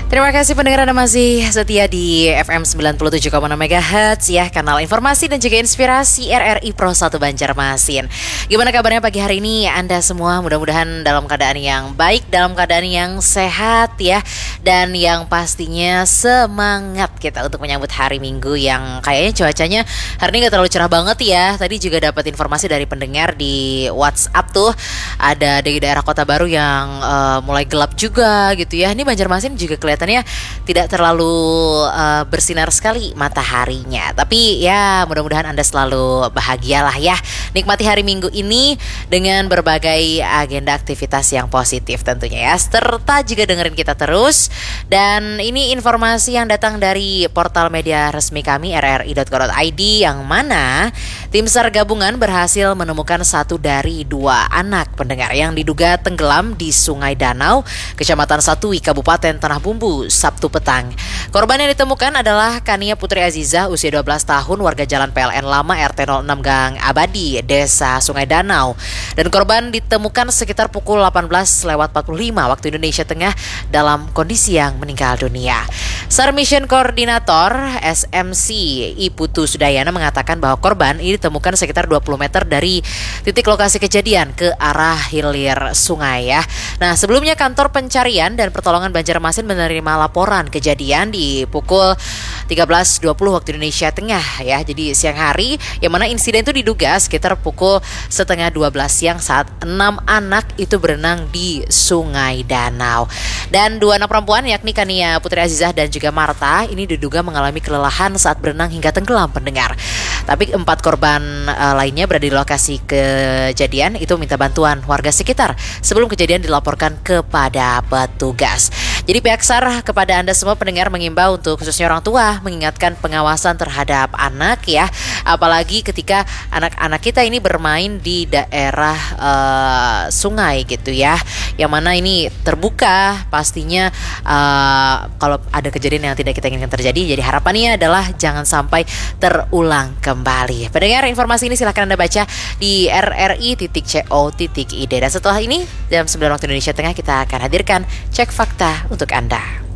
Terima kasih pendengar Anda masih setia di FM 97,6 MHz ya, kanal informasi dan juga inspirasi RRI Pro 1 Banjarmasin. Gimana kabarnya pagi hari ini Anda semua? Mudah-mudahan dalam keadaan yang baik, dalam keadaan yang sehat ya, dan yang pastinya semangat kita untuk menyambut hari Minggu yang kayaknya cuacanya hari ini gak terlalu cerah banget ya. Tadi juga dapat informasi dari pendengar di WhatsApp tuh, ada di daerah Kota Baru yang mulai gelap juga gitu ya. Ini Banjarmasin juga kelihatannya tidak terlalu bersinar sekali mataharinya. Tapi ya mudah-mudahan Anda selalu bahagialah ya. Nikmati hari Minggu ini dengan berbagai agenda aktivitas yang positif tentunya ya. Serta juga dengerin kita terus. Dan ini informasi yang datang dari portal media resmi kami rri.co.id, yang mana tim SAR gabungan berhasil menemukan 1 dari 2 anak pendengar yang diduga tenggelam di Sungai Danau, Kecamatan Satui, Kabupaten Tanah Bumbu, Sabtu petang. Korban yang ditemukan adalah Kania Putri Azizah, usia 12 tahun, warga Jalan PLN Lama RT 06 Gang Abadi, Desa Sungai Danau. Dan korban ditemukan sekitar pukul 18:45 waktu Indonesia Tengah dalam kondisi yang meninggal dunia. SAR Mission Koordinator SMC Iputu Sudayana mengatakan bahwa korban ini ditemukan sekitar 20 meter dari titik lokasi kejadian ke arah hilir sungai ya. Nah, sebelumnya kantor pencarian dan pertolongan Banjarmasin menerima laporan kejadian di pukul 13.20 waktu Indonesia Tengah ya. Jadi siang hari, yang mana insiden itu diduga sekitar pukul 11:30 siang saat 6 anak itu berenang di Sungai Danau. Dan 2 anak perempuan yakni Kania Putri Azizah dan juga Marta ini diduga mengalami kelelahan saat berenang hingga tenggelam pendengar. Tapi 4 korban lainnya berada di lokasi kejadian itu minta bantuan warga sekitar sebelum kejadian dilaporkan kepada petugas. Jadi pihak SAR kepada Anda semua pendengar mengimbau untuk khususnya orang tua mengingatkan pengawasan terhadap anak ya, apalagi ketika anak-anak kita ini bermain di daerah sungai gitu ya, yang mana ini terbuka pastinya kalau ada kejadian yang tidak kita inginkan terjadi. Jadi harapannya adalah jangan sampai terulang kembali. Pendengar, informasi ini silahkan Anda baca di rri.co.id. Dan setelah ini jam 9 waktu Indonesia Tengah kita akan hadirkan cek fakta untuk Anda.